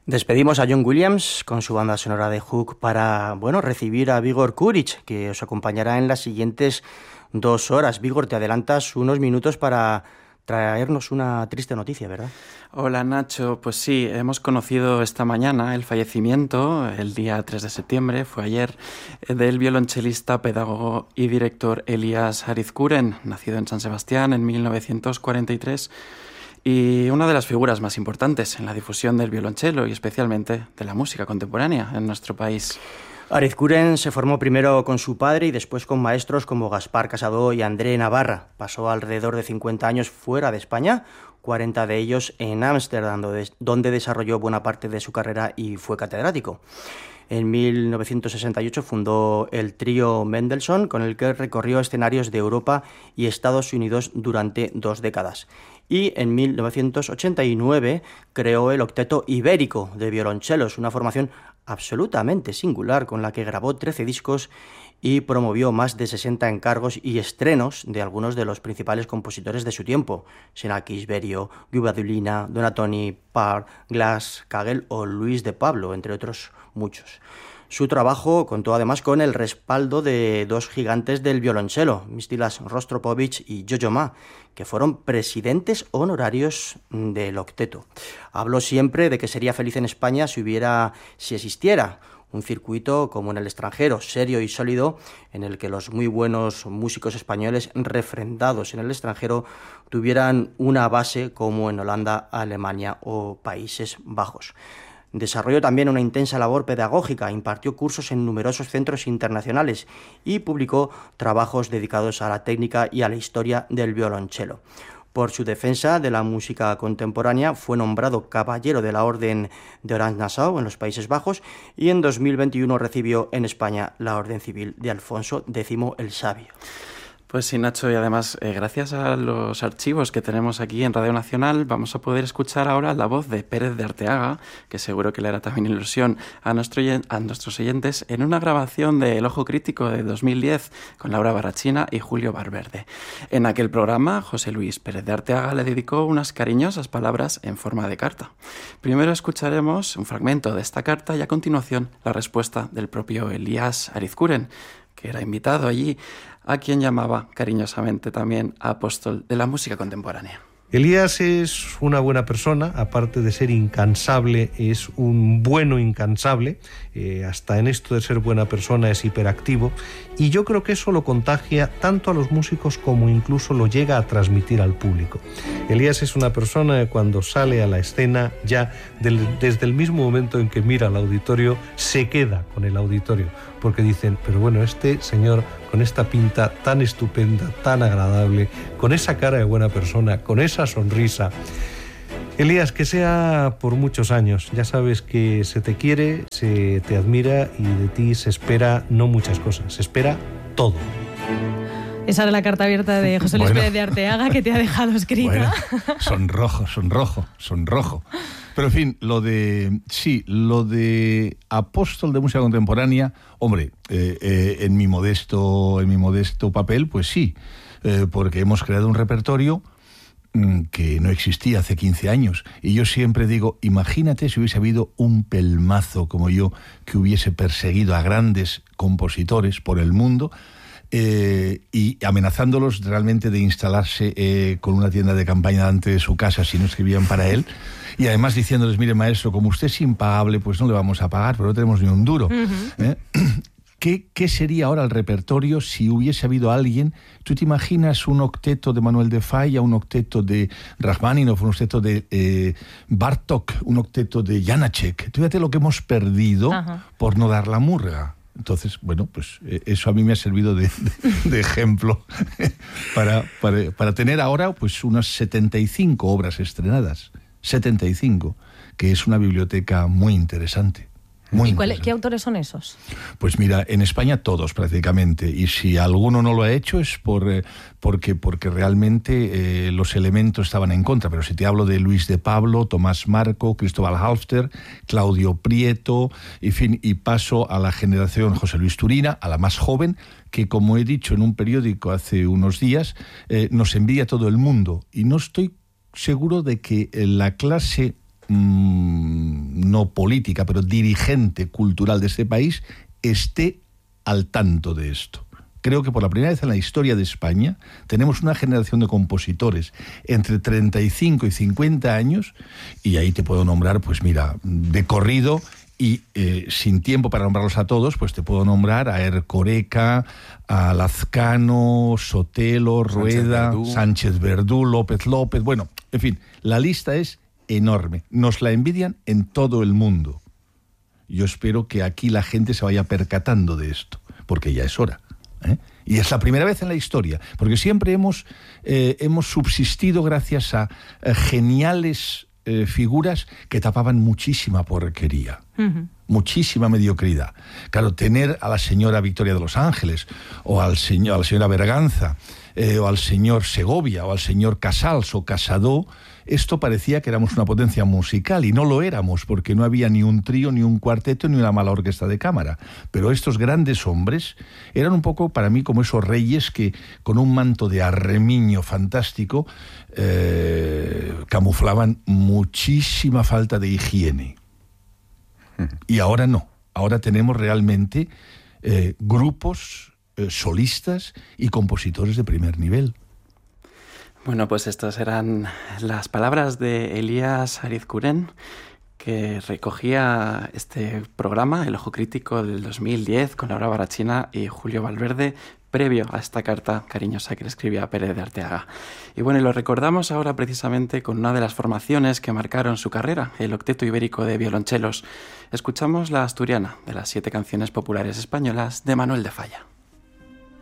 Despedimos a John Williams con su banda sonora de Hook para, recibir a Vígor Kuric, que os acompañará en las siguientes 2 horas. Vígor, te adelantas unos minutos para traernos una triste noticia, ¿verdad? Hola Nacho, pues sí, hemos conocido esta mañana el fallecimiento, el día 3 de septiembre, fue ayer, del violonchelista, pedagogo y director Elias Arizkuren, nacido en San Sebastián en 1943, y una de las figuras más importantes en la difusión del violonchelo y especialmente de la música contemporánea en nuestro país. Arizkuren se formó primero con su padre y después con maestros como Gaspar Casado y André Navarra. Pasó alrededor de 50 años fuera de España, 40 de ellos en Ámsterdam, donde desarrolló buena parte de su carrera y fue catedrático. En 1968 fundó el trío Mendelssohn, con el que recorrió escenarios de Europa y Estados Unidos durante 2 décadas. Y en 1989 creó el Octeto Ibérico de Violonchelos, una formación absolutamente singular con la que grabó 13 discos y promovió más de 60 encargos y estrenos de algunos de los principales compositores de su tiempo: Xenakis, Berio, Guibadulina, Donatoni, Parr, Glass, Kagel o Luis de Pablo, entre otros muchos. Su trabajo contó además con el respaldo de 2 gigantes del violonchelo, Mistilas Rostropovich y Jojo Ma, que fueron presidentes honorarios del octeto. Habló siempre de que sería feliz en España si existiera un circuito como en el extranjero, serio y sólido, en el que los muy buenos músicos españoles refrendados en el extranjero tuvieran una base como en Holanda, Alemania o Países Bajos. Desarrolló también una intensa labor pedagógica, impartió cursos en numerosos centros internacionales y publicó trabajos dedicados a la técnica y a la historia del violonchelo. Por su defensa de la música contemporánea fue nombrado Caballero de la Orden de Orange-Nassau en los Países Bajos y en 2021 recibió en España la Orden Civil de Alfonso X el Sabio. Pues sí, Nacho, y además, gracias a los archivos que tenemos aquí en Radio Nacional, vamos a poder escuchar ahora la voz de Pérez de Arteaga, que seguro que le hará también ilusión a nuestros oyentes, en una grabación de El Ojo Crítico de 2010 con Laura Barrachina y Julio Valverde. En aquel programa, José Luis Pérez de Arteaga le dedicó unas cariñosas palabras en forma de carta. Primero escucharemos un fragmento de esta carta y a continuación la respuesta del propio Elias Arizkuren, que era invitado allí, a quien llamaba cariñosamente también apóstol de la música contemporánea. Elías es una buena persona, aparte de ser incansable, es un bueno incansable, hasta en esto de ser buena persona es hiperactivo, y yo creo que eso lo contagia tanto a los músicos como incluso lo llega a transmitir al público. Elías es una persona que cuando sale a la escena, ya desde el mismo momento en que mira al auditorio, se queda con el auditorio, porque dicen, pero bueno, este señor con esta pinta tan estupenda, tan agradable, con esa cara de buena persona, con esa sonrisa. Elías, que sea por muchos años. Ya sabes que se te quiere, se te admira y de ti se espera no muchas cosas, se espera todo. Esa era la carta abierta de José Luis Pérez de Arteaga que te ha dejado escrita. Sonrojo. Pero en fin, lo de apóstol de música contemporánea, hombre, en mi modesto papel, pues sí, porque hemos creado un repertorio que no existía hace 15 años. Y yo siempre digo, imagínate si hubiese habido un pelmazo como yo que hubiese perseguido a grandes compositores por el mundo, y amenazándolos realmente de instalarse con una tienda de campaña delante de su casa si no escribían para él, y además diciéndoles, mire maestro, como usted es impagable, pues no le vamos a pagar, pero no tenemos ni un duro. ¿Qué sería ahora el repertorio si hubiese habido alguien? ¿Tú te imaginas un octeto de Manuel de Falla, un octeto de Rachmaninoff, un octeto de Bartók, un octeto de Janáček? Fíjate lo que hemos perdido por no dar la murga. Entonces, bueno, pues eso a mí me ha servido de ejemplo para tener ahora pues unas 75 obras estrenadas. 75, que es una biblioteca muy interesante. ¿Qué autores son esos? Pues mira, en España todos prácticamente, y si alguno no lo ha hecho es porque realmente los elementos estaban en contra, pero si te hablo de Luis de Pablo, Tomás Marco, Cristóbal Halfter, Claudio Prieto, en fin, y paso a la generación José Luis Turina, a la más joven, que como he dicho en un periódico hace unos días, nos envía todo el mundo, y no estoy seguro de que la clase no política, pero dirigente cultural de este país, esté al tanto de esto. Creo que por la primera vez en la historia de España tenemos una generación de compositores entre 35 y 50 años, y ahí te puedo nombrar, pues mira, de corrido, y sin tiempo para nombrarlos a todos, pues te puedo nombrar a Ercoreka, a Lazcano, Sotelo, Rueda, Sánchez Verdú, López López, bueno, en fin, la lista es enorme. Nos la envidian en todo el mundo. Yo espero que aquí la gente se vaya percatando de esto, porque ya es hora. Y es la primera vez en la historia, porque siempre hemos subsistido gracias a geniales figuras que tapaban muchísima porquería, muchísima mediocridad. Claro, tener a la señora Victoria de los Ángeles, o a la señora Berganza, o al señor Segovia, o al señor Casals o Casado, esto parecía que éramos una potencia musical, y no lo éramos, porque no había ni un trío, ni un cuarteto, ni una mala orquesta de cámara. Pero estos grandes hombres eran un poco para mí como esos reyes que con un manto de arremiño fantástico camuflaban muchísima falta de higiene. Y ahora no, ahora tenemos realmente grupos solistas y compositores de primer nivel. Bueno, pues estas eran las palabras de Elías Arizcuren, que recogía este programa, El Ojo Crítico del 2010, con Laura Barachina y Julio Valverde, previo a esta carta cariñosa que le escribía a Pérez de Arteaga. Y bueno, y lo recordamos ahora precisamente con una de las formaciones que marcaron su carrera, el Octeto Ibérico de Violonchelos. Escuchamos la Asturiana, de las 7 canciones populares españolas de Manuel de Falla.